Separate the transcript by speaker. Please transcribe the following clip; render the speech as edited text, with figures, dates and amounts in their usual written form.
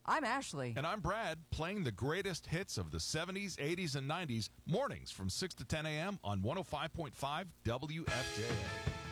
Speaker 1: I'm Ashley.
Speaker 2: And I'm Brad, playing the greatest hits of the 70s, 80s, and 90s, mornings from 6 to 10 a.m. on 105.5 WFJA.